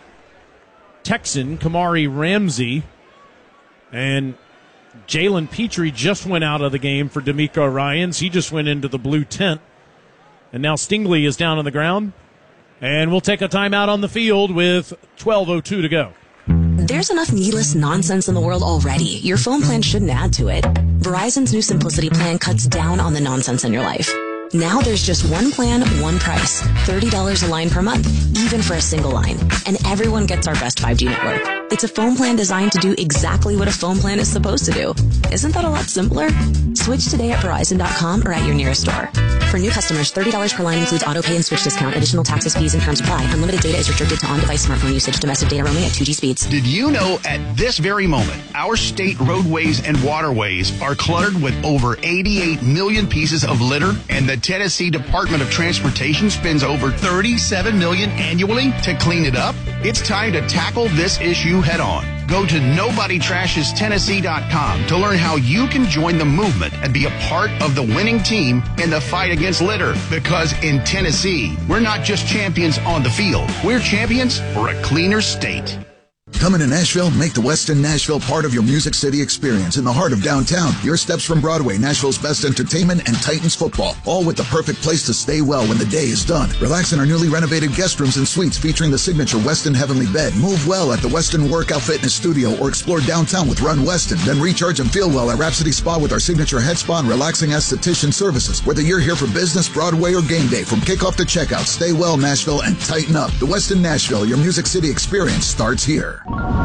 Texan, Kamari Ramsey, and Jalen Petrie just went out of the game for D'Amico Ryans. He just went into the blue tent. And now Stingley is down on the ground. And we'll take a timeout on the field with twelve oh two to go. There's enough needless nonsense in the world already. Your phone plan shouldn't add to it. Verizon's new Simplicity plan cuts down on the nonsense in your life. Now there's just one plan, one price. thirty dollars a line per month, even for a single line. And everyone gets our best five G network. It's a phone plan designed to do exactly what a phone plan is supposed to do. Isn't that a lot simpler? Switch today at Verizon dot com or at your nearest store. For new customers, thirty dollars per line includes auto pay and switch discount. Additional taxes, fees, and terms apply. Unlimited data is restricted to on-device smartphone usage. Domestic data roaming at two G speeds. Did you know at this very moment, our state roadways and waterways are cluttered with over eighty-eight million pieces of litter, and the Tennessee Department of Transportation spends over thirty-seven million dollars annually to clean it up? It's time to tackle this issue head on. Go to nobody trashes tennessee dot com to learn how you can join the movement and be a part of the winning team in the fight against litter. Because in Tennessee, we're not just champions on the field. We're champions for a cleaner state. Coming to Nashville, make the Westin Nashville part of your Music City experience in the heart of downtown. Your steps from Broadway, Nashville's best entertainment, and Titans football, all with the perfect place to stay well when the day is done. Relax in our newly renovated guest rooms and suites featuring the signature Westin Heavenly Bed. Move well at the Westin Workout Fitness Studio or explore downtown with Run Westin. Then recharge and feel well at Rhapsody Spa with our signature head spa and relaxing esthetician services. Whether you're here for business, Broadway, or game day, from kickoff to checkout, stay well, Nashville, and tighten up. The Westin Nashville, your Music City experience starts here.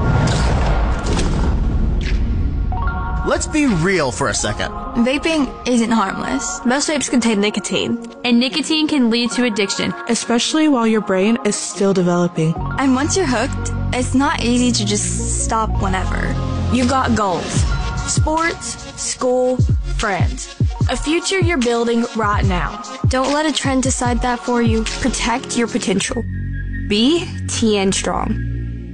Let's be real for a second. Vaping isn't harmless. Most vapes contain nicotine, and nicotine can lead to addiction, especially while your brain is still developing. And once you're hooked, it's not easy to just stop whenever. You've got goals: sports, school, friends. A future you're building right now. Don't let a trend decide that for you. Protect your potential. Be T N Strong.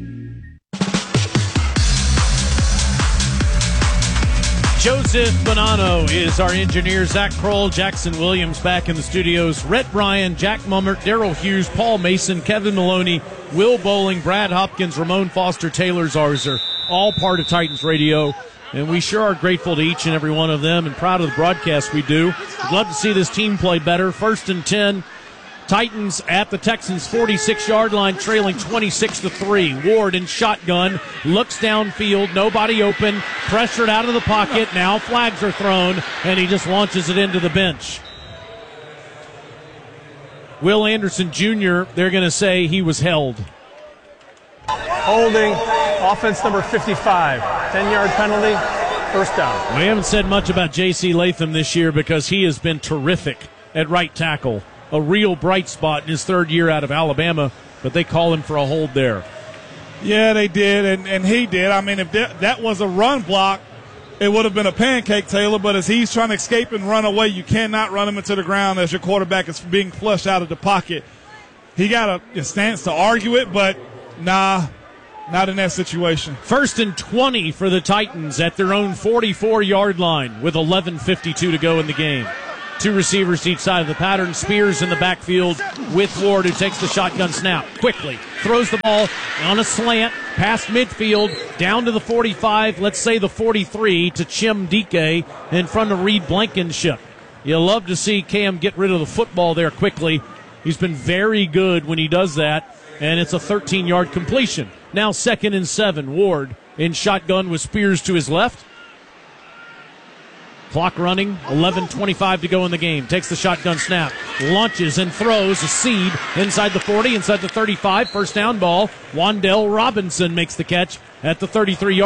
Joseph Bonanno is our engineer. Zach Kroll, Jackson Williams back in the studios. Rhett Bryan, Jack Mummert, Daryl Hughes, Paul Mason, Kevin Maloney, Will Bowling, Brad Hopkins, Ramon Foster, Taylor Zarzer, all part of Titans Radio. And we sure are grateful to each and every one of them and proud of the broadcast we do. We'd love to see this team play better. First and ten. Titans at the Texans' forty-six-yard line, trailing twenty-six to three. Ward in shotgun, looks downfield, nobody open, pressured out of the pocket. Now flags are thrown, and he just launches it into the bench. Will Anderson Junior, they're going to say he was held. Holding, offense number fifty-five. ten-yard penalty, First down. We haven't said much about J C Latham this year because he has been terrific at right tackle. A real bright spot in his third year out of Alabama, but they call him for a hold there. Yeah, they did, and, and he did. I mean, if that, that was a run block, it would have been a pancake, Taylor, but as he's trying to escape and run away, you cannot run him into the ground as your quarterback is being flushed out of the pocket. He got a, a stance to argue it, but nah, not in that situation. First and twenty for the Titans at their own forty-four-yard line with eleven fifty-two to go in the game. Two receivers to each side of the pattern. Spears in the backfield with Ward, who takes the shotgun snap quickly. Throws the ball on a slant past midfield down to the forty-five, let's say the forty-three, to Chim Dike in front of Reed Blankenship. You love to see Cam get rid of the football there quickly. He's been very good when he does that, and it's a thirteen-yard completion. Now second and seven. Ward in shotgun with Spears to his left. Clock running, eleven twenty-five to go in the game. Takes the shotgun snap, launches and throws a seed inside the forty, inside the thirty-five. First down ball. Wandell Robinson makes the catch at the thirty-three-yard